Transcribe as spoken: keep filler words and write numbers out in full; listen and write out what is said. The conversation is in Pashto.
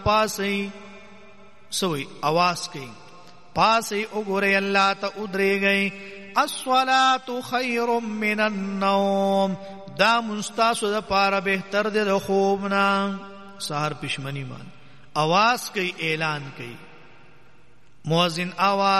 پاسی سوئی آواز کئی پاسی اگرے اللہ تا ادرے گئی الصلاة خیر من النوم دا منستاسو دا پارا بہتر دے دا خوبنا سہر پشمنی مان آواز کئی اعلان کئی مؤذن آواز